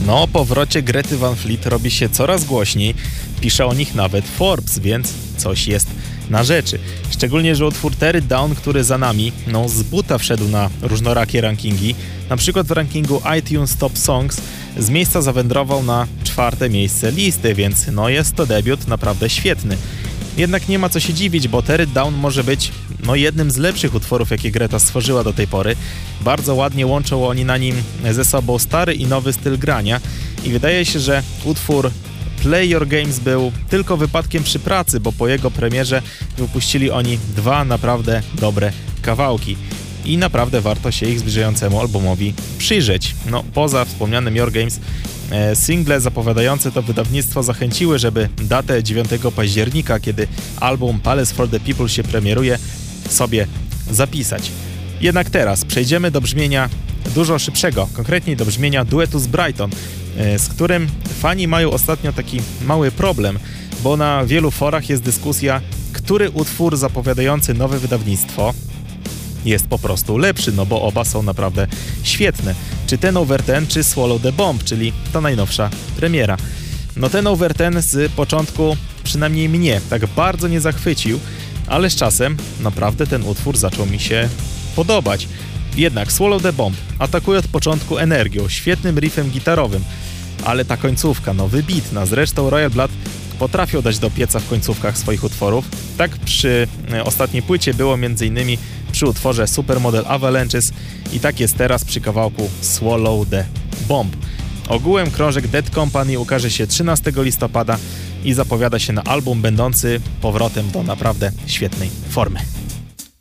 No, o powrocie Grety Van Fleet robi się coraz głośniej, pisze o nich nawet Forbes, więc coś jest na rzeczy. Szczególnie, że utwór Tear It Down, który za nami, z buta wszedł na różnorakie rankingi, na przykład w rankingu iTunes Top Songs z miejsca zawędrował na 4. miejsce listy, więc jest to debiut naprawdę świetny. Jednak nie ma co się dziwić, bo Tear It Down może być jednym z lepszych utworów, jakie Greta stworzyła do tej pory. Bardzo ładnie łączą oni na nim ze sobą stary i nowy styl grania i wydaje się, że utwór Play Your Games był tylko wypadkiem przy pracy, bo po jego premierze wypuścili oni 2 naprawdę dobre kawałki i naprawdę warto się ich zbliżającemu albumowi przyjrzeć. Poza wspomnianym Your Games, single zapowiadające to wydawnictwo zachęciły, żeby datę 9 października, kiedy album Palace for the People się premieruje, sobie zapisać. Jednak teraz przejdziemy do brzmienia dużo szybszego, konkretniej do brzmienia duetu z Brighton, z którym fani mają ostatnio taki mały problem, bo na wielu forach jest dyskusja, który utwór zapowiadający nowe wydawnictwo jest po prostu lepszy, bo oba są naprawdę świetne. Czy ten Over Ten, czy Swallow the Bomb, czyli ta najnowsza premiera. Ten Over Ten z początku przynajmniej mnie tak bardzo nie zachwycił, ale z czasem naprawdę ten utwór zaczął mi się podobać. Jednak Swallow the Bomb atakuje od początku energią, świetnym riffem gitarowym, ale ta końcówka, wybitna. Zresztą Royal Blood potrafią dać do pieca w końcówkach swoich utworów. Tak przy ostatniej płycie było m.in. przy utworze Supermodel Avalanches i tak jest teraz przy kawałku Swallow the Bomb. Ogółem krążek Dead Company ukaże się 13 listopada i zapowiada się na album będący powrotem do naprawdę świetnej formy.